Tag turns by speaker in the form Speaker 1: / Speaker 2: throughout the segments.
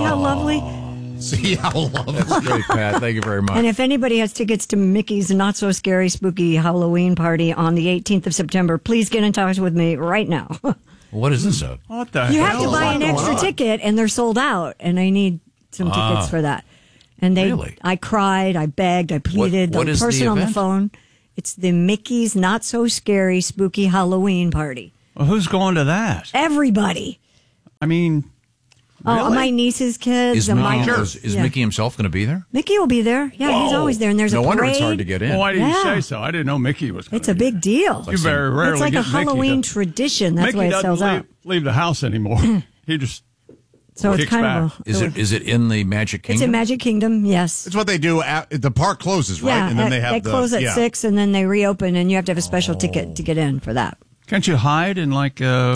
Speaker 1: how lovely?
Speaker 2: See how lovely.
Speaker 3: That's great, Pat. Thank you very much.
Speaker 1: And if anybody has tickets to Mickey's Not So Scary Spooky Halloween Party on the 18th of September, please get in touch with me right now.
Speaker 3: What is this?
Speaker 4: What the
Speaker 1: You
Speaker 4: hell?
Speaker 1: have to buy an extra ticket, and they're sold out, and I need some tickets for that. And
Speaker 3: Really?
Speaker 1: I cried, I begged, I pleaded.
Speaker 3: What
Speaker 1: the
Speaker 3: is the
Speaker 1: person on the
Speaker 3: event?
Speaker 1: phone, it's the Mickey's Not So Scary Spooky Halloween Party.
Speaker 4: Well, who's going to that?
Speaker 1: Everybody.
Speaker 4: I mean,
Speaker 1: Oh,
Speaker 4: really?
Speaker 1: my niece's kids.
Speaker 3: Is
Speaker 1: and
Speaker 3: Mickey,
Speaker 1: my,
Speaker 3: is
Speaker 1: yeah.
Speaker 3: Mickey himself going to be there?
Speaker 1: Mickey will be there. Yeah, he's always there. And there's
Speaker 3: No
Speaker 1: a
Speaker 3: wonder
Speaker 1: parade.
Speaker 3: it's hard to get in.
Speaker 4: well, why didn't you
Speaker 1: Yeah.
Speaker 4: say so? I didn't know Mickey was going
Speaker 1: It's a big deal.
Speaker 4: You very rarely
Speaker 1: It's like a
Speaker 4: get Mickey
Speaker 1: Halloween
Speaker 4: to-
Speaker 1: tradition. That's
Speaker 4: Mickey
Speaker 1: why it
Speaker 4: doesn't
Speaker 1: sells out.
Speaker 4: leave the house anymore. He just
Speaker 1: So it's
Speaker 4: kicks
Speaker 1: kind
Speaker 4: back.
Speaker 1: of a...
Speaker 3: Is it in the Magic Kingdom?
Speaker 1: It's in Magic Kingdom, yes.
Speaker 2: It's what they do. The park closes, right?
Speaker 1: Yeah,
Speaker 2: And then they have
Speaker 1: they close at 6, and then they reopen, and you have to have a special ticket to get in for that.
Speaker 4: Can't you hide in like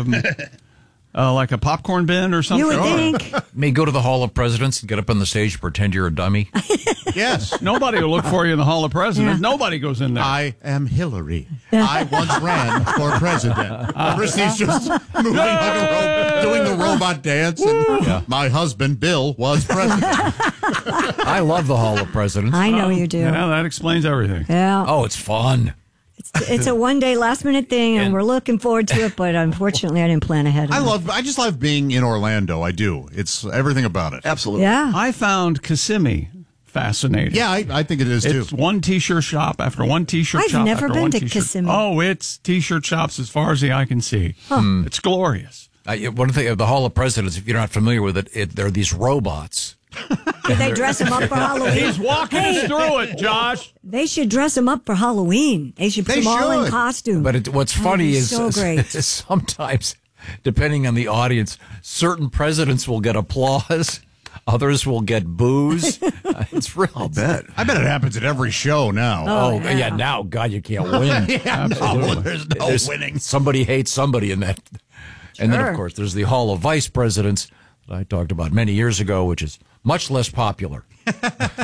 Speaker 4: a popcorn bin or something?
Speaker 1: You would think.
Speaker 3: May go to the Hall of Presidents and get up on the stage and pretend you're a dummy.
Speaker 2: Yes.
Speaker 4: Nobody will look for you in the Hall of Presidents.
Speaker 1: Yeah.
Speaker 4: Nobody goes in there.
Speaker 2: I am Hillary. I once ran for president. Christy's just moving like a robot, doing the robot dance. And my husband, Bill, was president.
Speaker 3: I love the Hall of Presidents.
Speaker 1: I know you do.
Speaker 4: Yeah, that explains everything.
Speaker 1: Yeah.
Speaker 3: Oh, it's fun.
Speaker 1: It's a one-day, last-minute thing, and we're looking forward to it, but unfortunately, I didn't plan ahead.
Speaker 2: I just love being in Orlando. I do. It's everything about it.
Speaker 5: Absolutely.
Speaker 1: Yeah.
Speaker 4: I found Kissimmee fascinating.
Speaker 2: Yeah, I think it is, too.
Speaker 4: It's one T-shirt shop after one T-shirt
Speaker 1: I've
Speaker 4: shop.
Speaker 1: never
Speaker 4: after
Speaker 1: been
Speaker 4: one
Speaker 1: to
Speaker 4: T-shirt.
Speaker 1: Kissimmee.
Speaker 4: Oh, it's T-shirt shops as far as the eye can see. It's glorious.
Speaker 3: One thing of the Hall of Presidents, if you're not familiar with it, there are these robots.
Speaker 1: Did they dress him up for Halloween?
Speaker 4: He's walking us through it, Josh.
Speaker 1: They should dress him up for Halloween. They should put
Speaker 2: They
Speaker 1: him all in
Speaker 2: should.
Speaker 1: costume.
Speaker 3: But what's funny
Speaker 1: be
Speaker 3: is
Speaker 1: so great.
Speaker 3: sometimes, depending on the audience, certain presidents will get applause, others will get boos. It's real.
Speaker 5: I'll bet.
Speaker 2: I bet it happens at every show now.
Speaker 3: Oh,
Speaker 1: yeah.
Speaker 3: yeah. Now, God, you can't win.
Speaker 2: No, there's no winning.
Speaker 3: Somebody hates somebody in that. And then, of
Speaker 1: Sure.
Speaker 3: course, there's the Hall of Vice Presidents that I talked about many years ago, which is much less popular.
Speaker 4: Okay,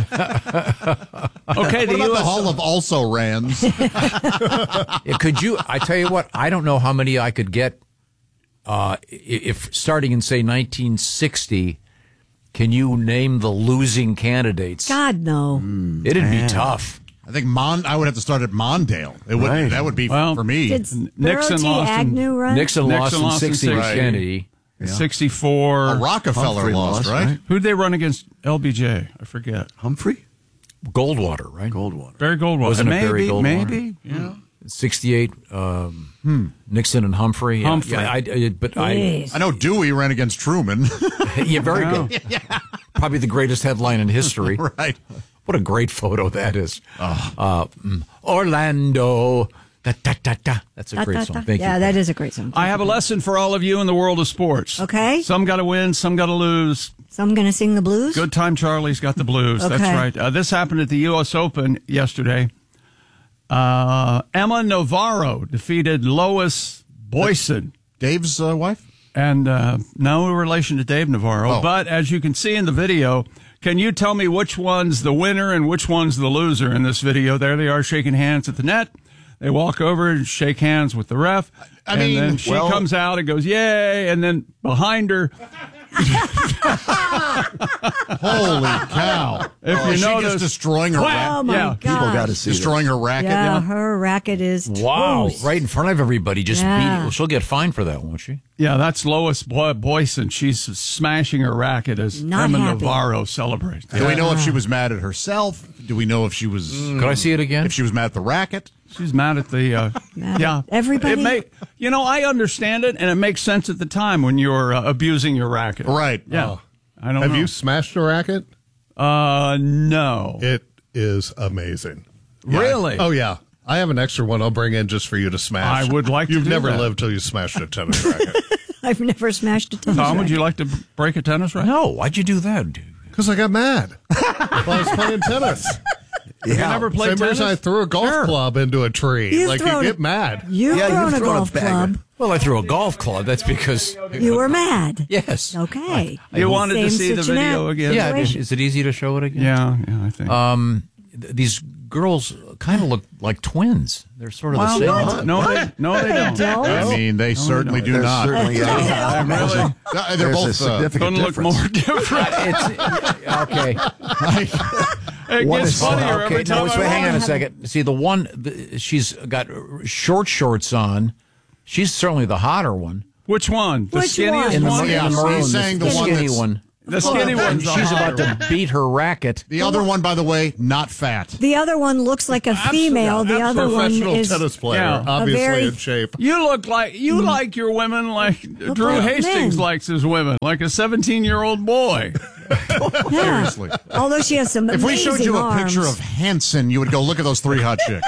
Speaker 2: What
Speaker 4: the
Speaker 2: about
Speaker 4: U.S.
Speaker 2: the Hall of Also-Rans?
Speaker 3: Could you? I tell you what, I don't know how many I could get if starting in, say, 1960. Can you name the losing candidates?
Speaker 1: God, no.
Speaker 3: It'd be tough.
Speaker 2: I think I would have to start at Mondale. It would.
Speaker 5: Right.
Speaker 2: That would be
Speaker 4: Well,
Speaker 2: for me.
Speaker 1: Did
Speaker 4: Nixon
Speaker 1: Burrow T.
Speaker 4: lost in-
Speaker 1: Agnew run?
Speaker 3: Nixon lost in
Speaker 4: lost in
Speaker 3: 60
Speaker 4: 60.
Speaker 3: Kennedy.
Speaker 4: 64.
Speaker 2: Rockefeller
Speaker 5: Humphrey
Speaker 2: lost, right?
Speaker 4: Who'd they run against? LBJ. I forget.
Speaker 5: Humphrey?
Speaker 3: Goldwater, right?
Speaker 5: Goldwater.
Speaker 4: Barry Goldwater.
Speaker 3: Wasn't it Barry Goldwater?
Speaker 4: Maybe. Yeah.
Speaker 3: 68, Nixon and Humphrey. Yeah,
Speaker 4: Humphrey.
Speaker 3: Yeah,
Speaker 1: Jeez.
Speaker 2: I know Dewey ran against Truman.
Speaker 3: yeah, very
Speaker 4: Wow.
Speaker 3: good. Probably the greatest headline in history.
Speaker 2: Right.
Speaker 3: What a great photo that is. Orlando. Da, da, da, da. That's a
Speaker 1: Da,
Speaker 3: great
Speaker 1: da,
Speaker 3: song.
Speaker 1: da.
Speaker 3: Thank you.
Speaker 1: Yeah, that is a great song.
Speaker 4: I have a lesson for all of you in the world of sports.
Speaker 1: Okay.
Speaker 4: Some got to win, some got to lose.
Speaker 1: So I'm going to sing the blues?
Speaker 4: Good time Charlie's got the blues.
Speaker 1: Okay.
Speaker 4: That's right. This happened at the U.S. Open yesterday. Emma Navarro defeated Lois Boyson.
Speaker 2: Dave's wife?
Speaker 4: And no relation to Dave Navarro.
Speaker 2: Oh.
Speaker 4: But as you can see in the video, can you tell me which one's the winner and which one's the loser in this video? There they are shaking hands at the net. They walk over and shake hands with the ref.
Speaker 2: I mean,
Speaker 4: then she
Speaker 2: well-
Speaker 4: comes out and goes, yay. And then behind her,
Speaker 2: Holy cow.
Speaker 4: If you
Speaker 2: Is she
Speaker 4: notice-
Speaker 2: just destroying her
Speaker 1: Oh,
Speaker 2: racket?
Speaker 1: my
Speaker 4: Yeah.
Speaker 1: God.
Speaker 5: People got to see
Speaker 2: Destroying her racket?
Speaker 1: Yeah, her racket is
Speaker 3: Wow.
Speaker 1: toast.
Speaker 3: Right in front of everybody. Just
Speaker 1: Yeah.
Speaker 3: beating. Well, she'll get fined for that, won't she?
Speaker 4: yeah, that's Lois Boyson. She's smashing her racket as
Speaker 1: Not
Speaker 4: Emma
Speaker 1: happy.
Speaker 4: Navarro celebrates.
Speaker 2: Do we know if she was mad at herself? Do we know if she was
Speaker 3: Could I see it again?
Speaker 2: if she was mad at the racket?
Speaker 4: She's mad at the
Speaker 1: Mad
Speaker 4: yeah
Speaker 1: at everybody?
Speaker 4: I understand it, and it makes sense at the time when you're abusing your racket.
Speaker 2: Right.
Speaker 4: Yeah. I don't
Speaker 6: Have
Speaker 4: know.
Speaker 6: you smashed a racket?
Speaker 4: No.
Speaker 6: It is amazing.
Speaker 4: Really?
Speaker 6: Oh, yeah. I have an extra one I'll bring in just for you to smash.
Speaker 4: I would like to
Speaker 6: You've
Speaker 4: do
Speaker 6: never
Speaker 4: that.
Speaker 6: lived till you smashed a tennis racket.
Speaker 1: I've never smashed a tennis
Speaker 4: Tom, would
Speaker 1: racket.
Speaker 4: you like to break a tennis racket?
Speaker 3: No. Why'd you do that, dude?
Speaker 6: Because I got mad while I was playing tennis.
Speaker 4: You never played
Speaker 6: Same
Speaker 4: tennis?
Speaker 6: reason I threw a golf club into a tree.
Speaker 1: You've
Speaker 6: like, you
Speaker 1: thrown
Speaker 6: get
Speaker 1: it.
Speaker 6: mad.
Speaker 1: You've
Speaker 5: Yeah,
Speaker 1: thrown
Speaker 5: you've
Speaker 1: a
Speaker 5: thrown a
Speaker 1: golf
Speaker 5: bagger.
Speaker 1: club.
Speaker 3: Well, I threw a golf club. That's because
Speaker 1: You were mad.
Speaker 3: yes.
Speaker 1: Okay.
Speaker 4: You wanted to
Speaker 1: Same
Speaker 4: see the video
Speaker 1: situation.
Speaker 4: again?
Speaker 3: Yeah.
Speaker 1: Situation.
Speaker 3: Is it easy to show it again?
Speaker 4: Yeah, I think.
Speaker 3: These girls kind of look like twins. They're sort of the same. height.
Speaker 4: No, they don't.
Speaker 2: I mean, they certainly do
Speaker 5: There's
Speaker 2: not.
Speaker 5: certainly
Speaker 4: They're
Speaker 2: They're
Speaker 5: there's
Speaker 2: both
Speaker 5: a significant
Speaker 4: Couldn't look
Speaker 5: difference.
Speaker 4: more different.
Speaker 3: Okay.
Speaker 4: It
Speaker 3: One
Speaker 4: gets
Speaker 3: is
Speaker 4: funnier every time I
Speaker 3: hang on a
Speaker 4: watch.
Speaker 3: second. See, she's got short shorts on. She's certainly the hotter one.
Speaker 4: Which one? The
Speaker 1: Which
Speaker 4: skinniest
Speaker 1: one?
Speaker 3: In the,
Speaker 4: one?
Speaker 3: in the maroon,
Speaker 2: he's saying the one
Speaker 3: skinny
Speaker 2: that's-
Speaker 3: one.
Speaker 4: The skinny one's
Speaker 3: She's about to beat her racket.
Speaker 2: The other one, by the way, not fat.
Speaker 1: The other one looks like a female. The other one
Speaker 6: Professional
Speaker 1: is
Speaker 6: tennis player,
Speaker 4: Yeah.
Speaker 6: obviously
Speaker 1: very-
Speaker 6: in shape.
Speaker 4: You look like like your women like Drew
Speaker 1: like
Speaker 4: Hastings
Speaker 1: men.
Speaker 4: likes his women, like a 17-year-old boy.
Speaker 1: yeah.
Speaker 2: Seriously.
Speaker 1: Although she has some
Speaker 2: If we showed you a
Speaker 1: amazing
Speaker 2: picture
Speaker 1: arms.
Speaker 2: of Hanson, you would go, look at those 3 hot chicks.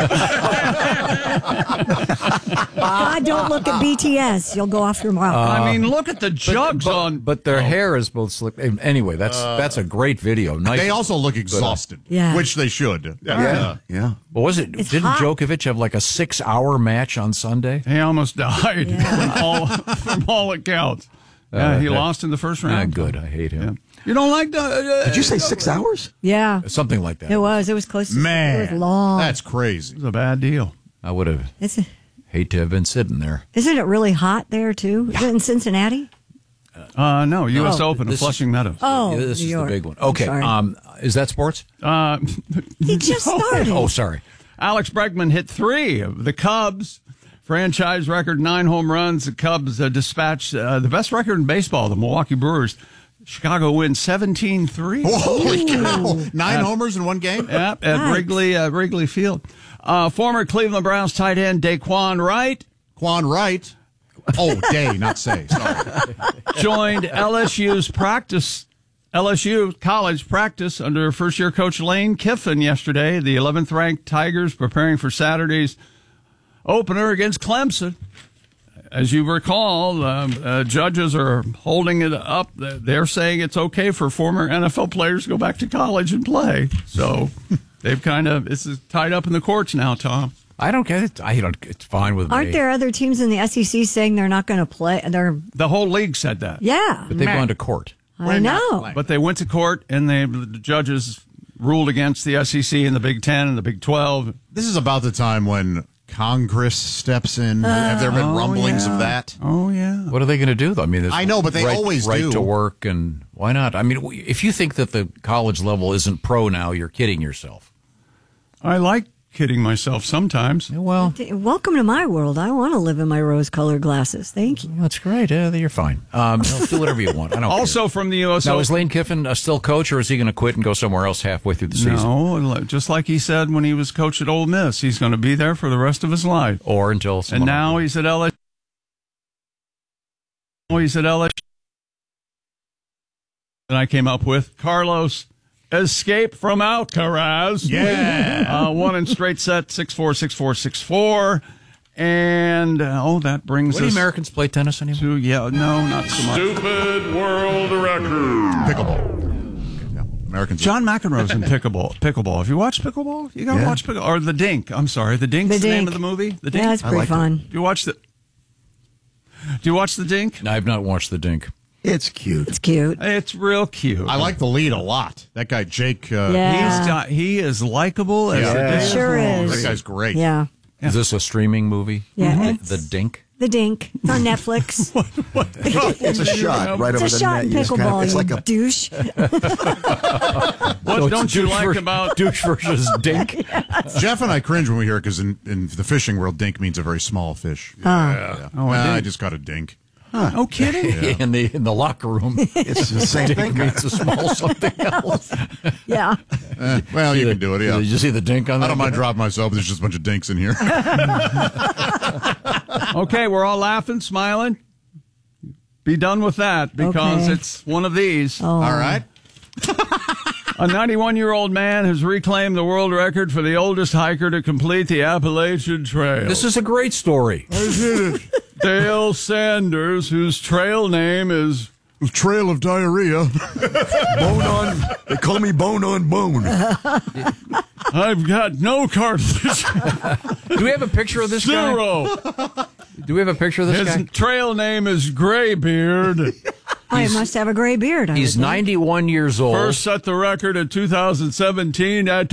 Speaker 1: God, don't look at BTS. You'll go off your mouth.
Speaker 4: I mean, look at the jugs on.
Speaker 3: But their hair is both slick. Anyway, that's a great video. Nice.
Speaker 2: They also look exhausted,
Speaker 1: Yeah.
Speaker 2: which they should.
Speaker 5: Yeah.
Speaker 3: What was it?
Speaker 1: It's
Speaker 3: Didn't
Speaker 1: hot.
Speaker 3: Djokovic have like a 6-hour match on Sunday?
Speaker 4: He almost died from all accounts. Yeah, he lost in the first
Speaker 3: Ah,
Speaker 4: round.
Speaker 3: good. I hate him.
Speaker 4: You don't like the?
Speaker 5: Did you say 6 hours?
Speaker 1: Yeah.
Speaker 3: Something like that.
Speaker 1: It was. It was close to
Speaker 2: Man,
Speaker 1: It was long.
Speaker 2: that's crazy.
Speaker 4: It's a bad deal.
Speaker 3: I would have
Speaker 1: Isn't
Speaker 3: hate to have been sitting there.
Speaker 1: it really hot there, too? Is it in Cincinnati?
Speaker 4: No, U.S.
Speaker 1: Oh,
Speaker 4: Open in
Speaker 3: this is-
Speaker 4: Flushing Meadows.
Speaker 1: Oh,
Speaker 3: Yeah, this
Speaker 1: New
Speaker 3: is
Speaker 1: York.
Speaker 3: the big one. Okay.
Speaker 1: Sorry.
Speaker 3: Is that sports?
Speaker 1: He just started.
Speaker 3: Oh, sorry.
Speaker 4: Alex Bregman hit 3 of the Cubs. Franchise record 9 home runs. The Cubs dispatched the best record in baseball, the Milwaukee Brewers. Chicago wins 17-3.
Speaker 2: Holy cow. 9 homers in one game?
Speaker 4: Yep, at
Speaker 1: Nice.
Speaker 4: Wrigley Field. Former Cleveland Browns tight end Daquan Wright
Speaker 2: Quan Wright. Oh, Day, not say. Sorry.
Speaker 4: joined LSU college practice under first-year coach Lane Kiffin yesterday. The 11th-ranked Tigers preparing for Saturday's opener against Clemson. As you recall, judges are holding it up. They're saying it's okay for former NFL players to go back to college and play. So they've this is tied up in the courts now, Tom.
Speaker 3: I don't get it. It's fine with me.
Speaker 1: Aren't there other teams in the SEC saying they're not going to play?
Speaker 4: The whole league said that.
Speaker 1: Yeah.
Speaker 3: But they've gone to court.
Speaker 1: I know.
Speaker 4: But they went to court, and the judges ruled against the SEC and the Big Ten and the Big 12.
Speaker 2: This is about the time when Congress steps in. Have there been rumblings of that?
Speaker 4: Oh, yeah.
Speaker 3: What are they going to do, though? I mean, there's
Speaker 2: I know, but they always
Speaker 3: right
Speaker 2: do.
Speaker 3: to work, and why not? I mean, if you think that the college level isn't pro now, you're kidding yourself.
Speaker 4: I like kidding myself sometimes.
Speaker 3: Well,
Speaker 1: Welcome to my world. I want to live in my rose-colored glasses. Thank you.
Speaker 3: that's great. You're fine. Do whatever you want. I don't
Speaker 4: Also
Speaker 3: care.
Speaker 4: from the U.S.
Speaker 3: Now, is
Speaker 4: Open.
Speaker 3: Lane Kiffin still coach, or is he going to quit and go somewhere else halfway through the season?
Speaker 4: No, just like he said when he was coach at Ole Miss, he's going to be there for the rest of his life.
Speaker 3: Or until someone
Speaker 4: And now he's at LSU. And I came up with Carlos Escape from Alcaraz.
Speaker 2: Yeah.
Speaker 4: One in straight set, 6-4, 6-4, 6-4. And, that brings
Speaker 3: What do
Speaker 4: us
Speaker 3: Americans play tennis anymore?
Speaker 4: to, no, not so much.
Speaker 7: Stupid world record.
Speaker 2: Pickleball. Yeah. Americans.
Speaker 4: John McEnroe's in pickleball. Have you watched pickleball? You got to watch pickleball. Or The Dink. I'm sorry. The Dink's the name
Speaker 1: Dink.
Speaker 4: of the movie? The Dink?
Speaker 1: Yeah, it's pretty fun.
Speaker 4: Do you watch The Dink?
Speaker 3: I've not watched The Dink.
Speaker 5: It's cute.
Speaker 1: It's cute.
Speaker 4: It's real cute.
Speaker 2: I like the lead a lot. That guy, Jake.
Speaker 1: Yeah.
Speaker 4: He is likable as
Speaker 2: Yeah.
Speaker 4: the day
Speaker 1: Sure
Speaker 4: is long.
Speaker 1: is.
Speaker 2: That guy's great.
Speaker 1: Yeah.
Speaker 3: Is this a streaming movie?
Speaker 1: Yeah.
Speaker 3: The Dink?
Speaker 1: The Dink. It's on Netflix.
Speaker 5: It's a shot right over
Speaker 1: It's a
Speaker 5: the
Speaker 1: shot
Speaker 5: net.
Speaker 1: in
Speaker 5: You just
Speaker 1: pickleball,
Speaker 5: it's
Speaker 1: you
Speaker 5: like a
Speaker 1: douche.
Speaker 4: What don't you like about
Speaker 3: Douche versus Dink?
Speaker 2: Jeff and I cringe when we hear it because in the fishing world, dink means a very small fish.
Speaker 1: Ah.
Speaker 2: Yeah. I just got a dink.
Speaker 4: No kidding?
Speaker 3: In the locker room.
Speaker 5: it's the same
Speaker 3: Dink
Speaker 5: thing.
Speaker 3: means a small something else.
Speaker 1: Yeah.
Speaker 2: Well, you can do it, yeah.
Speaker 3: Did you see the Dink on that?
Speaker 2: I don't mind dropping myself. There's just a bunch of dinks in here.
Speaker 4: Okay, we're all laughing, smiling. Be done with that because
Speaker 1: Okay.
Speaker 4: it's one of these.
Speaker 2: All right.
Speaker 4: A 91-year-old man has reclaimed the world record for the oldest hiker to complete the Appalachian Trail.
Speaker 3: This is a great story.
Speaker 4: Dale Sanders, whose trail name is
Speaker 2: Trail of diarrhea.
Speaker 5: Bone on. They call me Bone on Bone.
Speaker 4: I've got no cartilage.
Speaker 3: Do we have a picture of this guy?
Speaker 4: Zero.
Speaker 3: Do we have a picture of this
Speaker 4: His
Speaker 3: guy?
Speaker 4: trail name is Graybeard.
Speaker 1: I must have a gray beard. I
Speaker 3: He's
Speaker 1: would think.
Speaker 3: 91 years old.
Speaker 4: First set the record in 2017 at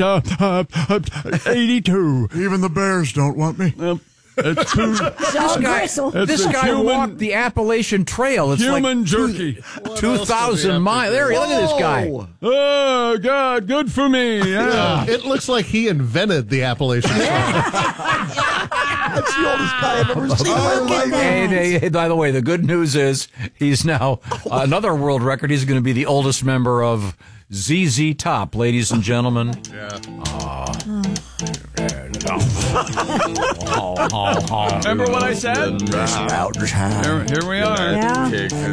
Speaker 4: 82.
Speaker 2: Even the Bears don't want me.
Speaker 4: It's two,
Speaker 3: This guy
Speaker 4: human-
Speaker 3: walked the Appalachian Trail. It's
Speaker 4: human
Speaker 3: like
Speaker 4: jerky.
Speaker 3: 2,000 miles. There, look at this guy.
Speaker 4: Oh, God, good for me. Yeah.
Speaker 6: It looks like he invented the Appalachian Trail.
Speaker 5: That's the oldest guy I've ever seen in my life.
Speaker 3: Hey, by the way, the good news is he's now another world record. He's going to be the oldest member of ZZ Top, ladies and gentlemen.
Speaker 4: Remember what I said? Here we are.
Speaker 1: Yeah.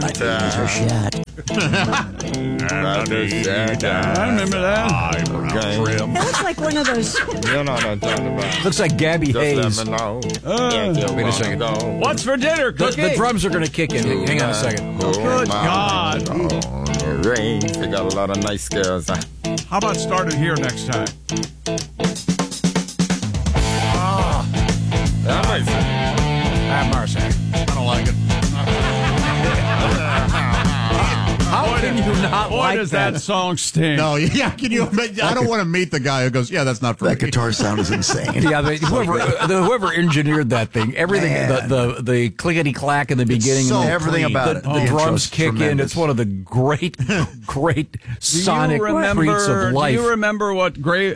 Speaker 4: I remember that.
Speaker 1: It looks like one of those.
Speaker 3: Looks like Gabby Hayes.
Speaker 5: Wait
Speaker 3: Wait a second.
Speaker 4: What's for dinner, Cookie?
Speaker 3: The drums are going to kick in. Hang on a second.
Speaker 4: Good God.
Speaker 5: They got a lot of nice skills.
Speaker 4: How about start it here next time?
Speaker 3: Have mercy.
Speaker 2: I don't like it.
Speaker 3: How can you not
Speaker 4: Boy,
Speaker 3: like
Speaker 4: does that song stink.
Speaker 2: No, yeah, can you imagine? I don't want to meet the guy who goes, yeah, that's not for
Speaker 5: That
Speaker 2: me.
Speaker 5: guitar sound is insane.
Speaker 3: Yeah, whoever engineered that thing, everything,
Speaker 5: Man.
Speaker 3: the clickety clack in the beginning,
Speaker 2: so
Speaker 3: and
Speaker 5: Everything
Speaker 2: clean.
Speaker 5: about it.
Speaker 3: the drums
Speaker 5: intro's
Speaker 3: kick in.
Speaker 5: tremendous.
Speaker 3: It's one of the great sonic treats of life.
Speaker 4: Do you remember what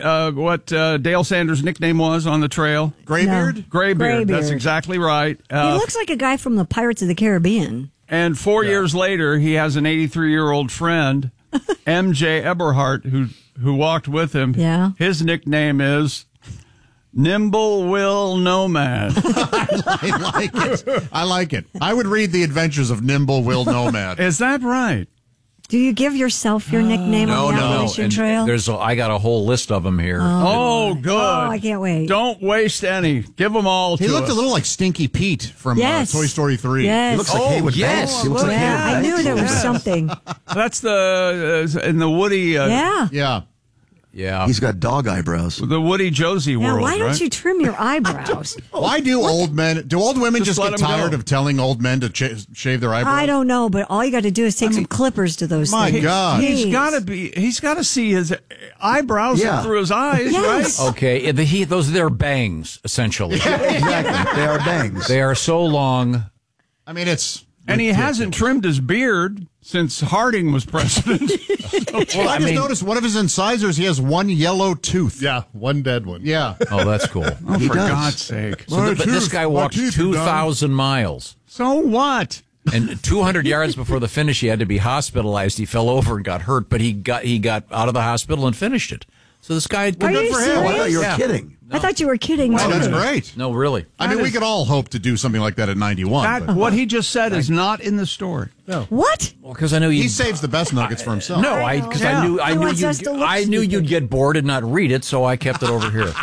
Speaker 4: Dale Sanders' nickname was on the trail?
Speaker 2: Graybeard?
Speaker 4: Graybeard. That's
Speaker 1: Graybeard.
Speaker 4: exactly right.
Speaker 1: He looks like a guy from the Pirates of the Caribbean.
Speaker 4: And 4 years later, he has an 83-year-old friend, M.J. Eberhardt, who walked with him.
Speaker 1: Yeah.
Speaker 4: His nickname is Nimble Will Nomad.
Speaker 2: I like it. I like it. I would read The Adventures of Nimble Will Nomad.
Speaker 4: Is that right?
Speaker 1: Do you give yourself your nickname on the Appalachian
Speaker 3: And
Speaker 1: Trail?
Speaker 3: I got a whole list of them here.
Speaker 4: Oh, good.
Speaker 1: Oh, I can't wait.
Speaker 4: Don't waste any. Give them all
Speaker 2: He
Speaker 4: to
Speaker 2: looked
Speaker 4: us.
Speaker 2: a little like Stinky Pete from
Speaker 1: Yes.
Speaker 2: Toy Story 3.
Speaker 1: Yes.
Speaker 5: He looks like Haywood
Speaker 3: yes.
Speaker 5: Banks. He looks like
Speaker 1: yeah,
Speaker 5: Haywood
Speaker 1: I knew
Speaker 5: Banks.
Speaker 1: there was something.
Speaker 4: That's the in the Woody.
Speaker 1: Yeah.
Speaker 2: Yeah.
Speaker 3: Yeah.
Speaker 5: He's got dog eyebrows.
Speaker 4: The Woody Josie
Speaker 1: Now,
Speaker 4: world.
Speaker 1: why don't
Speaker 4: right?
Speaker 1: you trim your eyebrows?
Speaker 2: Why do old women just
Speaker 4: let
Speaker 2: get
Speaker 4: 'em
Speaker 2: tired
Speaker 4: go.
Speaker 2: of telling old men to shave their eyebrows?
Speaker 1: I don't know, but all you got to do is take some clippers to those
Speaker 2: My
Speaker 1: things.
Speaker 2: God.
Speaker 4: He's
Speaker 1: Jeez.
Speaker 4: got to see his eyebrows
Speaker 5: Yeah.
Speaker 4: through his eyes,
Speaker 1: Yes.
Speaker 4: right?
Speaker 3: Okay, they're bangs, essentially.
Speaker 5: Exactly. They are bangs.
Speaker 3: They are so long.
Speaker 2: I mean, it's.
Speaker 4: And he hasn't trimmed his beard since Harding was president.
Speaker 2: Well, I just noticed one of his incisors, he has one yellow tooth.
Speaker 6: Yeah, one dead one.
Speaker 2: Yeah.
Speaker 3: Oh, that's cool.
Speaker 4: Oh,
Speaker 5: He
Speaker 4: for
Speaker 5: does.
Speaker 4: God's sake.
Speaker 3: But this guy walked
Speaker 2: teeth are done.
Speaker 3: 2,000 miles.
Speaker 4: So what?
Speaker 3: And 200 yards before the finish, he had to be hospitalized. He fell over and got hurt, but he got out of the hospital and finished it. So this guy,
Speaker 1: Are you
Speaker 5: Oh, I thought
Speaker 1: serious?
Speaker 5: you were
Speaker 3: Yeah.
Speaker 5: kidding.
Speaker 1: I thought you were kidding.
Speaker 2: Oh, that's
Speaker 1: too.
Speaker 2: great.
Speaker 3: No, really.
Speaker 2: I mean, we could all hope to do something like that at 91.
Speaker 4: That,
Speaker 2: but
Speaker 4: what he just said is not in the story.
Speaker 1: What?
Speaker 3: Well, because I knew
Speaker 2: he
Speaker 3: you.
Speaker 2: saves the best nuggets for himself.
Speaker 3: No, because
Speaker 4: Yeah.
Speaker 3: I
Speaker 1: He
Speaker 3: knew
Speaker 1: wants us to look
Speaker 3: I knew
Speaker 1: stupid.
Speaker 3: you'd get bored and not read it, so I kept it over here.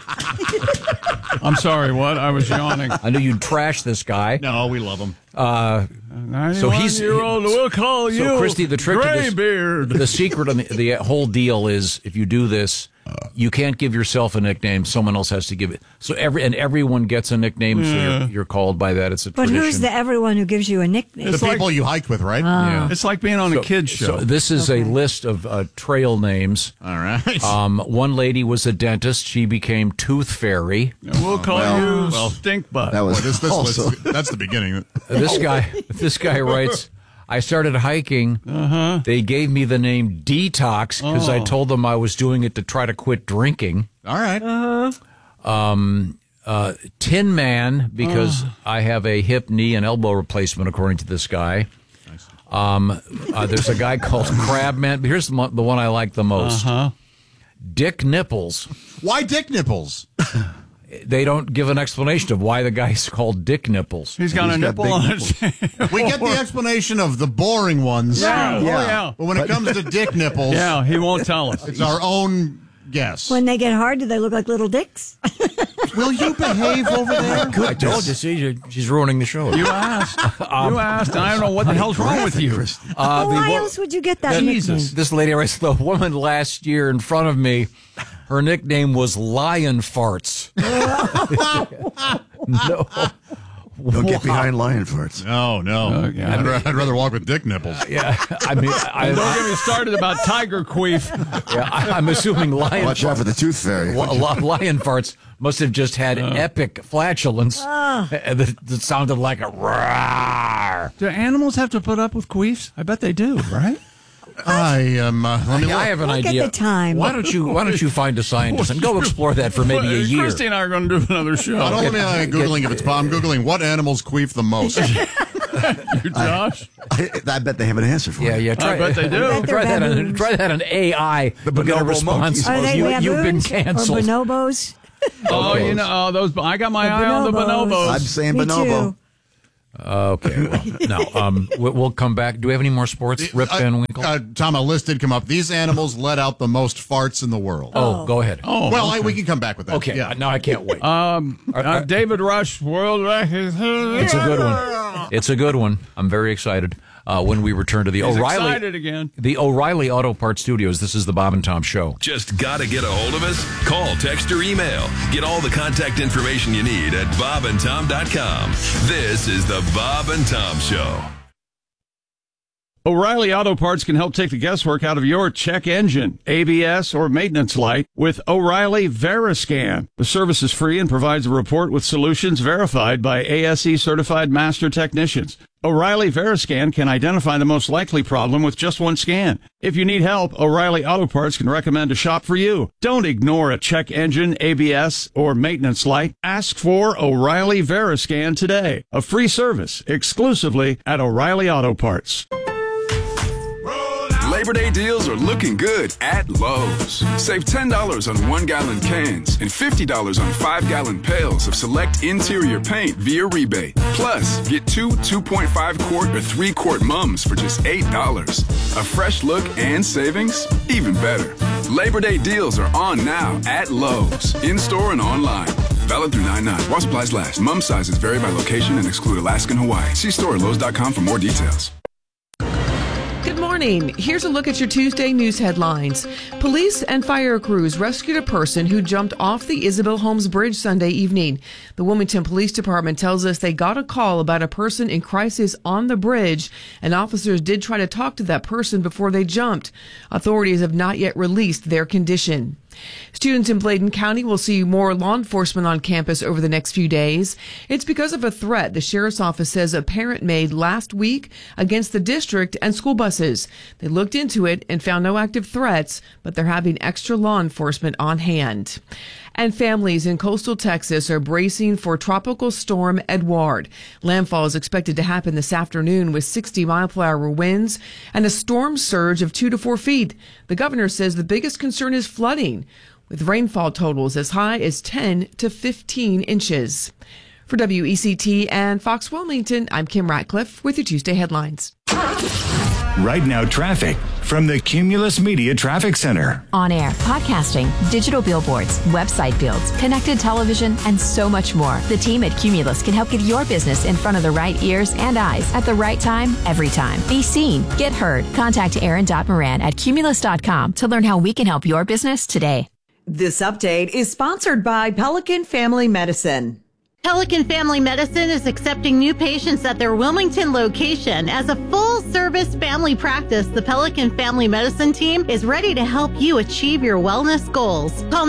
Speaker 4: I'm sorry, what? I was yawning.
Speaker 3: I knew you'd trash this guy.
Speaker 2: No, we love him.
Speaker 3: So he's
Speaker 4: 91-year-old, we'll call you
Speaker 3: So, Christy, the trick to this,
Speaker 4: Graybeard.
Speaker 3: the secret on the whole deal is if you do this, you can't give yourself a nickname. Someone else has to give it. So everyone gets a nickname, so you're called by that. It's a
Speaker 1: But
Speaker 3: tradition.
Speaker 1: who's the everyone who gives you a nickname?
Speaker 2: The people you hiked with, right?
Speaker 3: Yeah.
Speaker 4: It's like being on a kid's show.
Speaker 3: So this is a list of trail names.
Speaker 2: All right.
Speaker 3: One lady was a dentist. She became Tooth Fairy.
Speaker 4: We'll call you Stink Butt.
Speaker 5: That was
Speaker 2: Boy, this
Speaker 5: also.
Speaker 2: list, that's the beginning.
Speaker 3: This guy writes, I started hiking. They gave me the name Detox because I told them I was doing it to try to quit drinking.
Speaker 2: All right.
Speaker 3: Tin Man because I have a hip, knee, and elbow replacement, according to this guy. There's a guy called Crabman. Here's the one I like the most. Dick Nipples.
Speaker 2: Why Dick Nipples?
Speaker 3: They don't give an explanation of why the guy's called Dick Nipples.
Speaker 4: He's got a
Speaker 5: He's got
Speaker 4: nipple
Speaker 5: big
Speaker 4: on his
Speaker 2: We get the explanation of the boring ones.
Speaker 4: Yeah.
Speaker 5: Yeah.
Speaker 4: Oh, yeah.
Speaker 2: But when it comes to Dick Nipples,
Speaker 4: Yeah, he won't tell us.
Speaker 2: it's our own guess.
Speaker 1: When they get hard, do they look like little dicks?
Speaker 2: Will you behave over there?
Speaker 3: I told you, see, she's ruining the show.
Speaker 4: You asked. You asked. I don't know what the hell's wrong with you.
Speaker 1: Well, why else would you get that nickname?
Speaker 3: This lady writes, the woman last year in front of me, her nickname was Lion Farts. No.
Speaker 5: Don't get behind lion farts.
Speaker 2: No. I'd rather walk with dick nipples.
Speaker 3: Yeah, I mean,
Speaker 4: Don't get me started about tiger queef.
Speaker 3: yeah, I'm assuming lion
Speaker 5: Watch out for the tooth fairy.
Speaker 3: lion farts must have just had epic flatulence that sounded like a roar.
Speaker 4: Do animals have to put up with queefs? I bet they do, right?
Speaker 2: I am. Let me look.
Speaker 3: I have an
Speaker 1: Look at
Speaker 3: idea.
Speaker 1: the time.
Speaker 3: Why don't you find a scientist and go explore that for maybe a year?
Speaker 4: Christy and I are going to do another show.
Speaker 2: Let me Googling if it's I'm Googling what animals queef the most.
Speaker 4: You, Josh?
Speaker 5: I bet they have an answer for it.
Speaker 3: Yeah.
Speaker 4: I bet they do.
Speaker 3: Try that on AI.
Speaker 5: The
Speaker 3: We'll get a
Speaker 5: bonobo
Speaker 3: response.
Speaker 5: monkeys.
Speaker 1: Are they
Speaker 3: You've been
Speaker 1: baboons
Speaker 3: canceled.
Speaker 1: or bonobos?
Speaker 4: Those. I got my eye on the bonobos.
Speaker 5: I'm saying
Speaker 1: Me
Speaker 5: bonobo.
Speaker 1: too.
Speaker 3: Okay. Well, no. We'll come back. Do we have any more sports? Rip Van Winkle.
Speaker 2: Tom, a list did come up. These animals let out the most farts in the world.
Speaker 3: Go ahead.
Speaker 2: Well, we can come back with that.
Speaker 3: Okay.
Speaker 2: Yeah.
Speaker 3: Now I can't wait.
Speaker 4: David Rush, world record.
Speaker 3: It's a good one. It's a good one. I'm very excited. When we return to the
Speaker 4: Excited again.
Speaker 3: the O'Reilly Auto Parts Studios. This is the Bob and Tom Show.
Speaker 8: Just gotta get a hold of us? Call, text, or email. Get all the contact information you need at bobandtom.com. This is the Bob and Tom Show.
Speaker 4: O'Reilly Auto Parts can help take the guesswork out of your check engine, ABS, or maintenance light with O'Reilly Veriscan. The service is free and provides a report with solutions verified by ASE certified master technicians. O'Reilly Veriscan can identify the most likely problem with just one scan. If you need help, O'Reilly Auto Parts can recommend a shop for you. Don't ignore a check engine, ABS, or maintenance light. Ask for O'Reilly Veriscan today. A free service exclusively at O'Reilly Auto Parts.
Speaker 9: Labor Day deals are looking good at Lowe's. Save $10 on 1-gallon cans and $50 on 5-gallon pails of select interior paint via rebate. Plus, get two 2.5-quart or 3-quart mums for just $8. A fresh look and savings? Even better. Labor Day deals are on now at Lowe's, in-store and online. Valid through 9/9. While supplies last. Mum sizes vary by location and exclude Alaska and Hawaii. See store at Lowe's.com for more details.
Speaker 10: Good morning. Here's a look at your Tuesday news headlines. Police and fire crews rescued a person who jumped off the Isabel Holmes Bridge Sunday evening. The Wilmington Police Department tells us they got a call about a person in crisis on the bridge, and officers did try to talk to that person before they jumped. Authorities have not yet released their condition. Students in Bladen County will see more law enforcement on campus over the next few days. It's because of a threat the sheriff's office says a parent made last week against the district and school buses. They looked into it and found no active threats, but they're having extra law enforcement on hand. And families in coastal Texas are bracing for Tropical Storm Edouard. Landfall is expected to happen this afternoon with 60-mile-per-hour winds and a storm surge of 2 to 4 feet. The governor says the biggest concern is flooding, with rainfall totals as high as 10 to 15 inches. For WECT and Fox Wilmington, I'm Kim Ratcliffe with your Tuesday headlines.
Speaker 11: Right now, traffic from the Cumulus Media Traffic Center.
Speaker 12: On air, podcasting, digital billboards, website builds, connected television, and so much more. The team at Cumulus can help get your business in front of the right ears and eyes at the right time, every time. Be seen, get heard. Contact Aaron.Moran at Cumulus.com to learn how we can help your business today.
Speaker 13: This update is sponsored by Pelican Family Medicine.
Speaker 14: Pelican Family Medicine is accepting new patients at their Wilmington location. As a full-service family practice, the Pelican Family Medicine team is ready to help you achieve your wellness goals. Call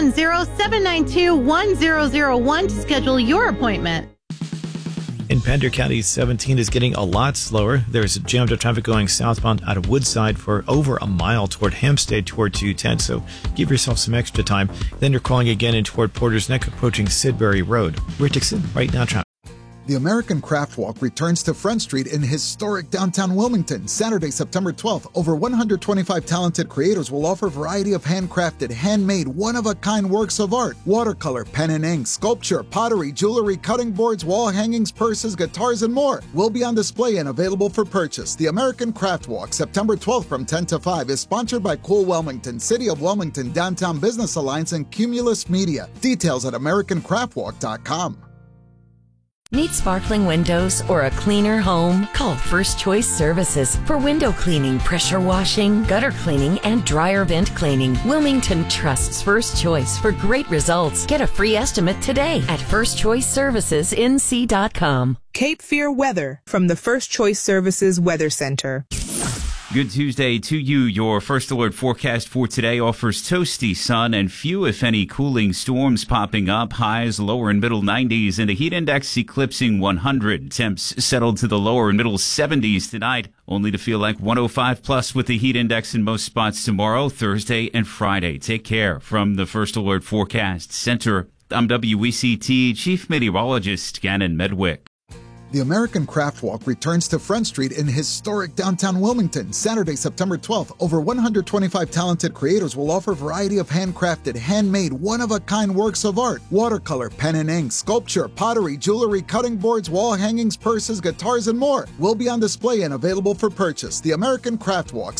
Speaker 14: 910-792-1001 to schedule your appointment.
Speaker 15: In Pender County, 17 is getting a lot slower. There's jammed up traffic going southbound out of Woodside for over a mile toward Hempstead toward 210, so give yourself some extra time. Then you're crawling again in toward Porter's Neck approaching Sidbury Road. We're Dixon, right now traffic.
Speaker 16: The American Craft Walk returns to Front Street in historic downtown Wilmington, Saturday, September 12th. Over 125 talented creators will offer a variety of handcrafted, handmade, one-of-a-kind works of art. Watercolor, pen and ink, sculpture, pottery, jewelry, cutting boards, wall hangings, purses, guitars, and more will be on display and available for purchase. The American Craft Walk, September 12th from 10 to 5, is sponsored by Cool Wilmington, City of Wilmington, Downtown Business Alliance, and Cumulus Media. Details at AmericanCraftWalk.com.
Speaker 17: Need sparkling windows or a cleaner home? Call First Choice Services for window cleaning, pressure washing, gutter cleaning, and dryer vent cleaning. Wilmington trusts First Choice for great results. Get a free estimate today at firstchoiceservicesnc.com.
Speaker 18: Cape Fear weather from the First Choice Services Weather Center.
Speaker 19: Good Tuesday to you. Your First Alert forecast for today offers toasty sun and few, if any, cooling storms popping up. Highs lower and middle 90s and a heat index eclipsing 100. Temps settled to the lower and middle 70s tonight, only to feel like 105 plus with the heat index in most spots tomorrow, Thursday, and Friday. Take care. From the First Alert Forecast Center, I'm WECT Chief Meteorologist Gannon Medwick.
Speaker 16: The American Craft Walk returns to Front Street in historic downtown Wilmington, Saturday, September 12th. Over 125 talented creators will offer a variety of handcrafted, handmade, one-of-a-kind works of art. Watercolor, pen and ink, sculpture, pottery, jewelry, cutting boards, wall hangings, purses, guitars, and more will be on display and available for purchase. The American Craft Walk,